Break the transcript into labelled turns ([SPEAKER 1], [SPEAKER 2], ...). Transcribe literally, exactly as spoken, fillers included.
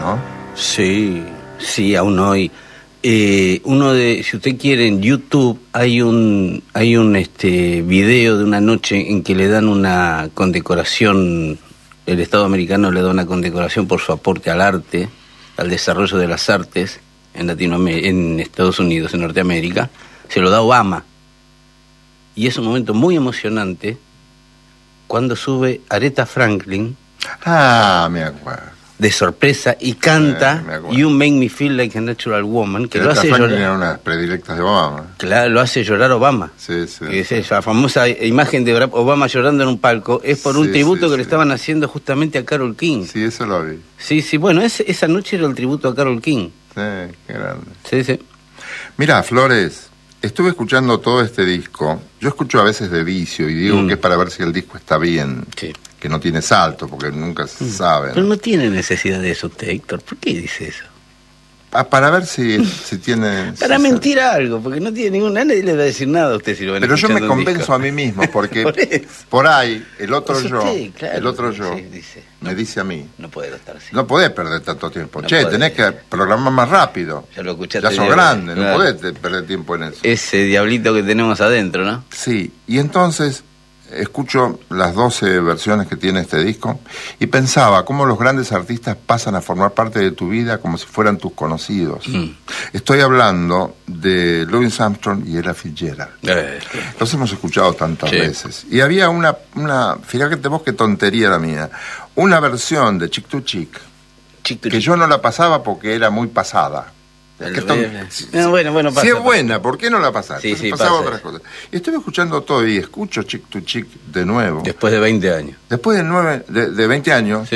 [SPEAKER 1] ¿no?
[SPEAKER 2] Sí, sí, aún hoy. Eh, uno de, si usted quiere, en YouTube hay un hay un este video de una noche en que le dan una condecoración, el Estado americano le da una condecoración por su aporte al arte, al desarrollo de las artes en Latinoamérica, en Estados Unidos, en Norteamérica, se lo da Obama. Y es un momento muy emocionante cuando sube Aretha Franklin.
[SPEAKER 1] Ah, me acuerdo.
[SPEAKER 2] De sorpresa, y canta
[SPEAKER 1] eh,
[SPEAKER 2] You Make Me Feel Like a Natural Woman, que
[SPEAKER 1] Aretha
[SPEAKER 2] lo hace
[SPEAKER 1] Franklin
[SPEAKER 2] llorar.
[SPEAKER 1] era una de las predilectas de Obama.
[SPEAKER 2] Claro, lo hace llorar Obama.
[SPEAKER 1] Sí, sí.
[SPEAKER 2] Que es esa famosa imagen de Obama llorando en un palco, es por un
[SPEAKER 1] Sí,
[SPEAKER 2] tributo
[SPEAKER 1] sí,
[SPEAKER 2] que
[SPEAKER 1] sí.
[SPEAKER 2] le estaban haciendo justamente a Carole King.
[SPEAKER 1] Sí, eso lo vi.
[SPEAKER 2] Sí, sí, bueno, ese, esa noche era el tributo a Carole King.
[SPEAKER 1] Sí, qué grande.
[SPEAKER 2] Sí, sí.
[SPEAKER 1] Mira, Flores, estuve escuchando todo este disco. Yo escucho a veces de vicio y digo
[SPEAKER 2] Mm.
[SPEAKER 1] que es para ver si el disco está bien.
[SPEAKER 2] Sí.
[SPEAKER 1] Que no tiene salto, porque nunca se sabe.
[SPEAKER 2] Pero
[SPEAKER 1] ¿no?
[SPEAKER 2] no tiene necesidad de eso usted, Héctor. ¿Por qué dice eso?
[SPEAKER 1] Ah, para ver si, si tiene...
[SPEAKER 2] Para
[SPEAKER 1] si
[SPEAKER 2] mentir algo, porque no tiene ninguna... Nadie le va a decir nada a usted si lo van
[SPEAKER 1] Pero yo me
[SPEAKER 2] escuchando un
[SPEAKER 1] convenzo
[SPEAKER 2] disco.
[SPEAKER 1] a mí mismo, porque
[SPEAKER 2] Por eso.
[SPEAKER 1] por ahí el otro
[SPEAKER 2] Es
[SPEAKER 1] yo,
[SPEAKER 2] usted, claro,
[SPEAKER 1] el otro yo,
[SPEAKER 2] sí, dice,
[SPEAKER 1] me
[SPEAKER 2] no,
[SPEAKER 1] dice a mí,
[SPEAKER 2] No puedo estar así.
[SPEAKER 1] no podés perder tanto tiempo.
[SPEAKER 2] No
[SPEAKER 1] Che,
[SPEAKER 2] podés.
[SPEAKER 1] tenés que programar más rápido.
[SPEAKER 2] Ya lo escuchaste.
[SPEAKER 1] Ya sos
[SPEAKER 2] diez
[SPEAKER 1] grande,
[SPEAKER 2] veces,
[SPEAKER 1] no
[SPEAKER 2] claro.
[SPEAKER 1] podés te- perder tiempo en eso.
[SPEAKER 2] Ese diablito que tenemos adentro, ¿no?
[SPEAKER 1] Sí, y entonces escucho las doce versiones que tiene este disco y pensaba cómo los grandes artistas pasan a formar parte de tu vida como si fueran tus conocidos.
[SPEAKER 2] Mm.
[SPEAKER 1] Estoy hablando de Louis Armstrong y Ella Fitzgerald.
[SPEAKER 2] Eh,
[SPEAKER 1] Los hemos escuchado tantas
[SPEAKER 2] Sí.
[SPEAKER 1] veces. Y había una, una, fíjate vos qué tontería la mía, una versión de Chick to Chick,
[SPEAKER 2] chico,
[SPEAKER 1] que yo no la pasaba porque era muy pasada.
[SPEAKER 2] El-
[SPEAKER 1] Que ton-
[SPEAKER 2] eh, no, bueno, bueno, pasa,
[SPEAKER 1] si es
[SPEAKER 2] pasa.
[SPEAKER 1] buena, ¿por qué no la pasaste?
[SPEAKER 2] Sí,
[SPEAKER 1] Entonces
[SPEAKER 2] sí,
[SPEAKER 1] pasaba
[SPEAKER 2] pasa
[SPEAKER 1] otras
[SPEAKER 2] eso.
[SPEAKER 1] cosas. Y estuve escuchando todo y escucho Chick to Chick de nuevo.
[SPEAKER 2] Después de veinte años.
[SPEAKER 1] Después de, nueve, de, de veinte años,
[SPEAKER 2] Sí.